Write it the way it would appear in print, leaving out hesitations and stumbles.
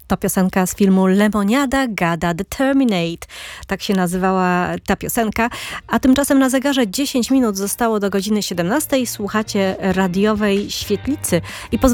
To piosenka z filmu Lemoniada Gada Determinate. Tak się nazywała ta piosenka. A tymczasem na zegarze 10 minut zostało do godziny 17. Słuchacie radiowej świetlicy. I